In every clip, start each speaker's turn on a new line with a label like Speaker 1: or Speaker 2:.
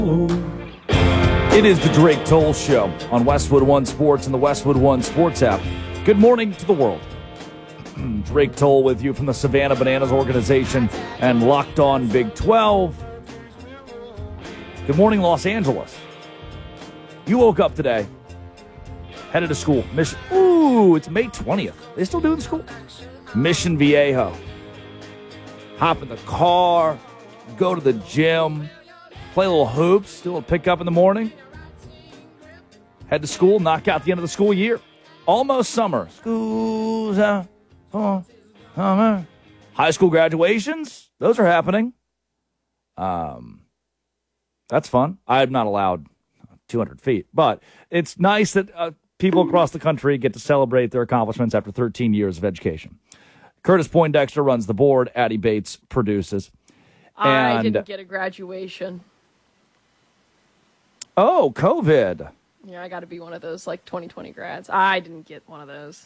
Speaker 1: It is the Drake Toll Show on Westwood One Sports and the Westwood One Sports app. Good morning to the world. Drake Toll with you from the Savannah Bananas organization and Locked On Big 12. Good morning, Los Angeles. You woke up today, headed to school. It's May 20th. They still doing school? Mission Viejo. Hop in the car, go to the gym, play a little hoops, do a little pickup in the morning. Head to school, knock out the end of the school year. Almost summer. School's out for summer. High school graduations, those are happening. That's fun. I'm not allowed 200 feet, but it's nice that people across the country get to celebrate their accomplishments after 13 years of education. Curtis Poindexter runs the board. Addie Bates produces.
Speaker 2: I didn't get a graduation.
Speaker 1: Oh, COVID.
Speaker 2: Yeah, I got to be one of those, 2020 grads. I didn't get one of those.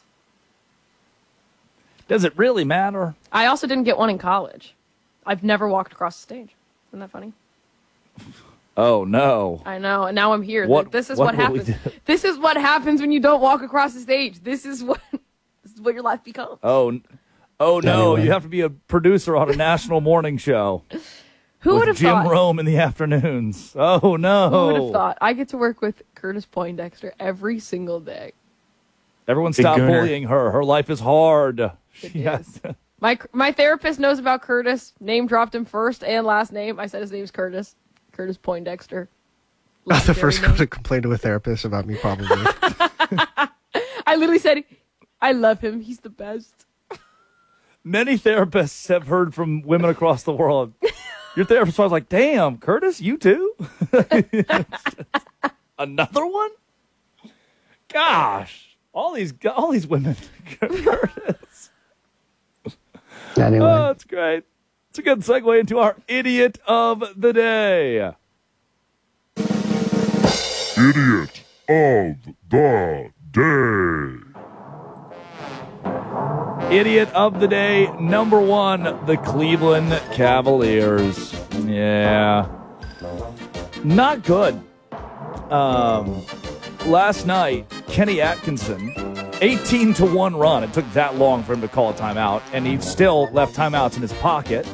Speaker 1: Does it really matter?
Speaker 2: I also didn't get one in college. I've never walked across the stage. Isn't that funny?
Speaker 1: Oh, no.
Speaker 2: I know, and now I'm here. This is
Speaker 1: what
Speaker 2: what happens. This is what happens when you don't walk across the stage. This is what your life becomes.
Speaker 1: Oh no, anyway. You have to be a producer on a national morning show.
Speaker 2: Who would have thought?
Speaker 1: Jim Rome in the afternoons. Oh, no.
Speaker 2: Who would have thought? I get to work with Curtis Poindexter every single day.
Speaker 1: Everyone stop bullying her. Her life is hard.
Speaker 2: Yes. My therapist knows about Curtis. Name dropped him first and last name. I said his name's Curtis. Curtis Poindexter.
Speaker 3: Not the first guy to complain to a therapist about me, probably.
Speaker 2: I literally said, I love him. He's the best.
Speaker 1: Many therapists have heard from women across the world. Your therapist was like, damn, Curtis, you too? Another one? Gosh, all these women. Curtis.
Speaker 3: Anyway.
Speaker 1: Oh, that's great. It's a good segue into our Idiot of the Day.
Speaker 4: Idiot of the Day.
Speaker 1: Idiot of the Day, number one, the Cleveland Cavaliers. Yeah. Not good. Last night, Kenny Atkinson, 18-1 run. It took that long for him to call a timeout, and he still left timeouts in his pocket.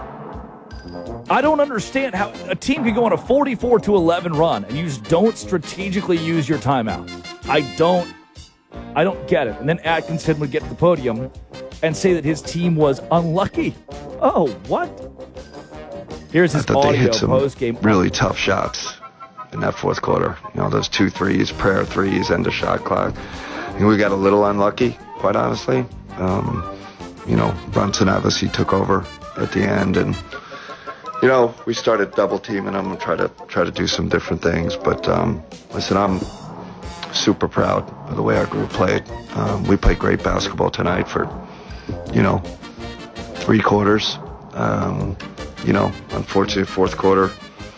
Speaker 1: I don't understand how a team can go on a 44-11 run and you just don't strategically use your timeouts. I don't get it. And then Atkinson would get to the podium and say that his team was unlucky. Oh, what? Here's his audio post-game.
Speaker 5: Really tough shots in that fourth quarter. You know, those 2 threes, prayer threes, end of shot clock. And we got a little unlucky, quite honestly. Brunson obviously took over at the end, and we started double teaming them and try to do some different things. But listen, I'm super proud of the way our group played. We played great basketball tonight for 3 quarters. Unfortunately, fourth quarter,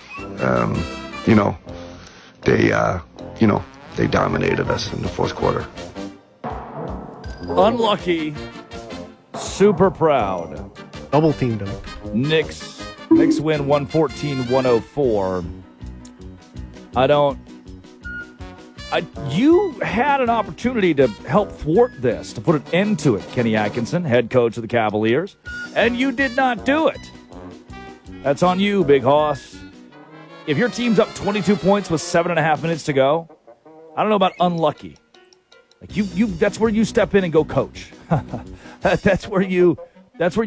Speaker 5: they dominated us in the fourth quarter.
Speaker 1: Unlucky, super proud.
Speaker 3: Double teamed him.
Speaker 1: Knicks win 114-104. You had an opportunity to help thwart this, to put an end to it, Kenny Atkinson, head coach of the Cavaliers, and you did not do it. That's on you, Big Hoss. If your team's up 22 points with 7.5 minutes to go, I don't know about unlucky. That's where you step in and go coach. That's where you